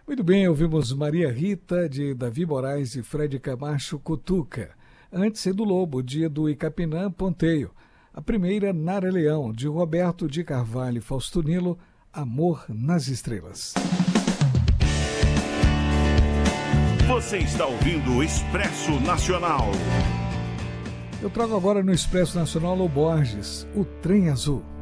Muito bem, ouvimos Maria Rita, de Davi Moraes e Fred Camacho, Cutuca. Antes, Edu Lobo, de Edu e Capinã, Ponteio. A primeira, Nara Leão, de Roberto de Carvalho e Fausto Nilo, Amor nas Estrelas. Você está ouvindo o Expresso Nacional. Eu trago agora no Expresso Nacional o Borges, O Trem Azul.